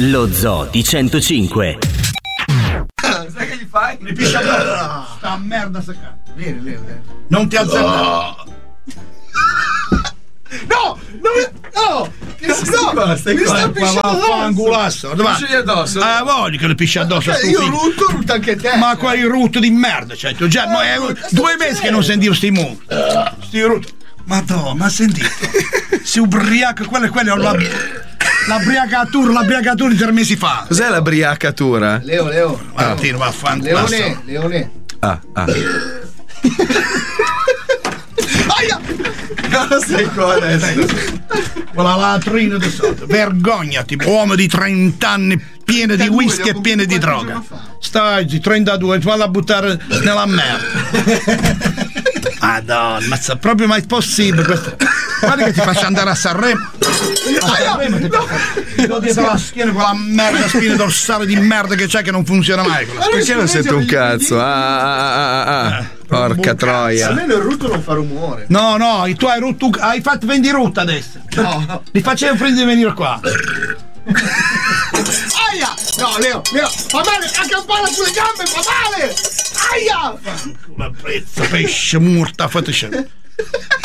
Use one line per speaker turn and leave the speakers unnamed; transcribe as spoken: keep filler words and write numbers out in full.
Lo Zoo di centocinque.
Sai che gli fai?
Mi piscia addosso. Sta merda seccata.
Vieni, Leo, Leo.
Non ti azzardare.
No! No! No! Che si no!
Stai
Mi sta pisciando
addosso.
Pisci addosso?
Ah, voglio che le pisci addosso a sto
Io
figlio.
rutto, rutto anche te.
Ma quali rutto di merda, cioè, tu già, ma è due mesi che non sentivo sti mu. Sti rutto. Madonna, ma sentite. Si ubriaca, quello e quello la, l'abbriacatura, l'abbriacatura di tre mesi fa.
Cos'è la briacatura?
Leo, Leo.
Ma tiro, vaffanculo.
Leone, Leone.
Ah, ah.
Aia! Cosa sei qua adesso?
Quella latrina di sotto. Vergognati, uomo di trenta anni pieno di whisky e pieno di droga. Stai, trentadue, falla buttare nella merda. Madonna, ma sa proprio mai possibile questo. Guarda che ti faccio andare a Sanremo. A Sanremo ti do dietro la schiena quella merda, spina dorsale di merda che c'è che non funziona mai.
Perché non sento un cazzo? Ah, ah, ah, ah, ah. Porca troia.
Almeno il rutto non fa rumore.
No, no, tu hai rotto, hai fatto vendi rutta adesso.
No.
Li facevo prendere venire qua.
Aia! No, Leo, Leo, fa male, a campana sulle gambe, fa male! Aia!
La prezza, pesce, morta, fateci.